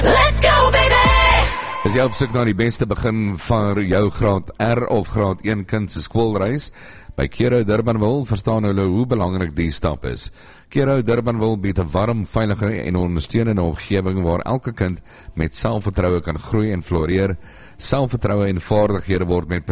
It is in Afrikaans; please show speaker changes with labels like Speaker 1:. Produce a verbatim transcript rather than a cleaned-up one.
Speaker 1: Let's go, baby!
Speaker 2: Is jy op soek na die beste begin vir jou graad R of graad een kind se skoolreis? By Kero Durbanville verstaan hulle hoe belangrik die stap is. Kero Durbanville bied 'n warm, veilige en ondersteunende omgewing waar elke kind met selfvertroue kan groei en floreer. Selfvertroue en vaardighede word met